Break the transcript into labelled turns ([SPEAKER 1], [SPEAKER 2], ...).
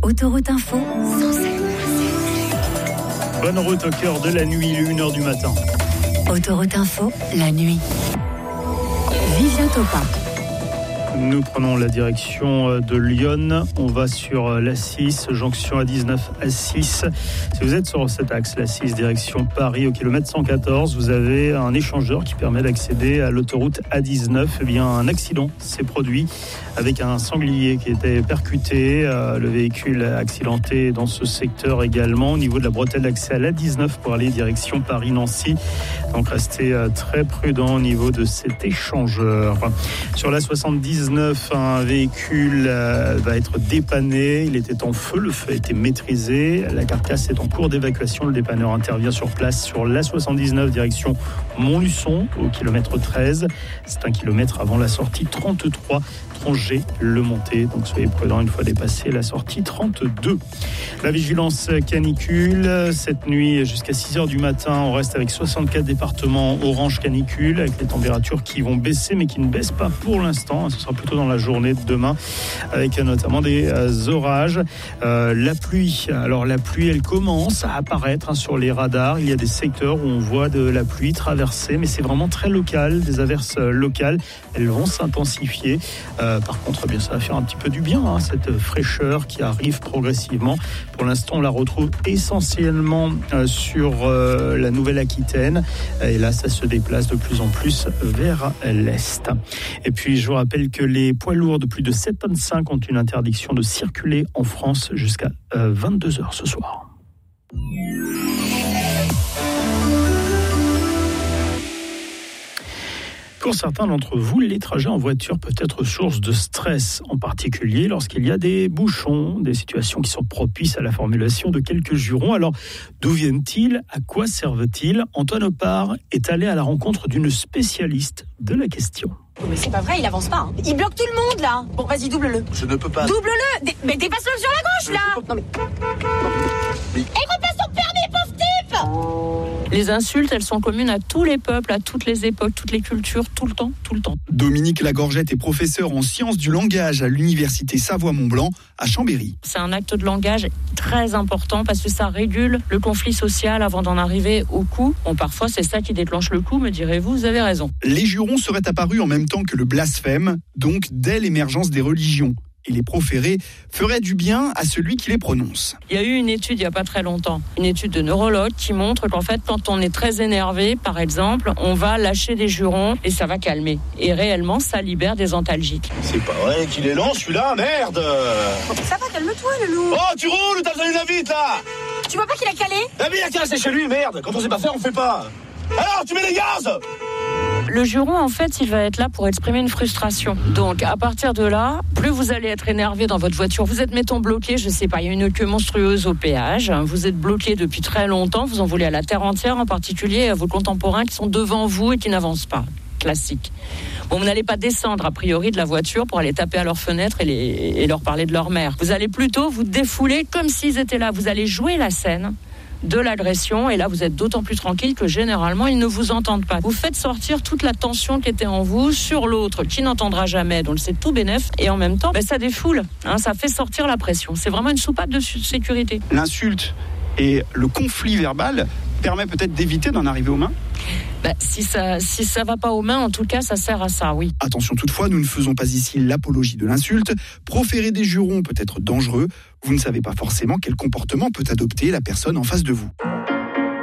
[SPEAKER 1] Autoroute Info,
[SPEAKER 2] Bonne route au cœur de la nuit, 1h du matin.
[SPEAKER 1] Autoroute Info, la nuit. Vivien Topin.
[SPEAKER 2] Nous prenons la direction de Lyon. On va sur l'A6, jonction A19 A6. Si vous êtes sur cet axe, l'A6, direction Paris, au kilomètre 114, vous avez un échangeur qui permet d'accéder à l'autoroute A19. Eh bien, un accident s'est produit avec un sanglier qui était percuté. Le véhicule accidenté dans ce secteur également, au niveau de la bretelle d'accès à l'A19 pour aller direction Paris-Nancy. Donc, restez très prudent au niveau de cet échangeur. Sur l'A79, un véhicule va être dépanné. Il était en feu, le feu a été maîtrisé. La carcasse est en cours d'évacuation. Le dépanneur intervient sur place sur l'A79 direction Montluçon au kilomètre 13. C'est un kilomètre avant la sortie 33. Le Monté, donc soyez prudents une fois dépassé la sortie 32. La vigilance canicule, cette nuit jusqu'à 6h du matin, on reste avec 64 départements orange canicule, avec les températures qui vont baisser, mais qui ne baissent pas pour l'instant. Ce sera plutôt dans la journée de demain, avec notamment des orages. La pluie, alors la pluie, elle commence à apparaître sur les radars. Il y a des secteurs où on voit de la pluie traverser, mais c'est vraiment très local, des averses locales. Elles vont s'intensifier. Par contre, bien, ça va faire un petit peu du bien, cette fraîcheur qui arrive progressivement. Pour l'instant, on la retrouve essentiellement sur la Nouvelle-Aquitaine. Et là, ça se déplace de plus en plus vers l'est. Et puis, je vous rappelle que les poids lourds de plus de 7,5 tonnes ont une interdiction de circuler en France jusqu'à 22h ce soir. Pour certains d'entre vous, les trajets en voiture peuvent être source de stress, en particulier lorsqu'il y a des bouchons, des situations qui sont propices à la formulation de quelques jurons. Alors, d'où viennent-ils ? À quoi servent-ils ? Antoine Opar est allé à la rencontre d'une spécialiste de la question.
[SPEAKER 3] Mais c'est pas vrai, il avance pas. Il bloque tout le monde là. Bon, vas-y, double-le.
[SPEAKER 4] Je ne peux pas.
[SPEAKER 3] Double-le. Mais dépasse-le sur la gauche là. Non mais. Et repasse ton permis, pauvre type.
[SPEAKER 5] Les insultes, elles sont communes à tous les peuples, à toutes les époques, toutes les cultures, tout le temps.
[SPEAKER 4] Dominique Lagorgette est professeur en sciences du langage à l'université Savoie-Mont-Blanc à Chambéry.
[SPEAKER 5] C'est un acte de langage très important parce que ça régule le conflit social avant d'en arriver au coup. Bon, parfois, c'est ça qui déclenche le coup, me direz-vous, vous avez raison.
[SPEAKER 4] Les jurons seraient apparus en même temps que le blasphème, donc dès l'émergence des religions. Et les proférés feraient du bien à celui qui les prononce.
[SPEAKER 5] Il y a eu une étude il n'y a pas très longtemps, une étude de neurologue qui montre qu'en fait, quand on est très énervé, par exemple, on va lâcher des jurons et ça va calmer. Et réellement, ça libère des antalgiques.
[SPEAKER 6] C'est pas vrai qu'il est lent celui-là, merde.
[SPEAKER 3] Ça va, calme-toi, le loup.
[SPEAKER 6] Oh, tu roules, t'as besoin d'une invite là.
[SPEAKER 3] Tu vois pas qu'il a calé ?
[SPEAKER 6] La vie, il a calé, c'est chez lui, merde. Quand on sait pas faire, on fait pas. Alors, tu mets les gaz.
[SPEAKER 5] Le juron, en fait, il va être là pour exprimer une frustration. Donc, à partir de là, plus vous allez être énervé dans votre voiture, vous êtes, mettons, bloqué, je sais pas, il y a une queue monstrueuse au péage, vous êtes bloqué depuis très longtemps, vous en voulez à la terre entière, en particulier à vos contemporains qui sont devant vous et qui n'avancent pas. Classique. Bon, vous n'allez pas descendre, a priori, de la voiture pour aller taper à leur fenêtre et leur parler de leur mère. Vous allez plutôt vous défouler comme s'ils étaient là. Vous allez jouer la scène de l'agression, et là vous êtes d'autant plus tranquille que généralement ils ne vous entendent pas. Vous faites sortir toute la tension qui était en vous sur l'autre qui n'entendra jamais, donc c'est tout bénef, et en même temps ça défoule, ça fait sortir la pression. C'est vraiment une soupape de sécurité.
[SPEAKER 4] L'insulte et le conflit verbal permet peut-être d'éviter d'en arriver aux mains ?
[SPEAKER 5] Si ça va pas aux mains, en tout cas, ça sert à ça, oui.
[SPEAKER 4] Attention toutefois, nous ne faisons pas ici l'apologie de l'insulte. Proférer des jurons peut être dangereux. Vous ne savez pas forcément quel comportement peut adopter la personne en face de vous.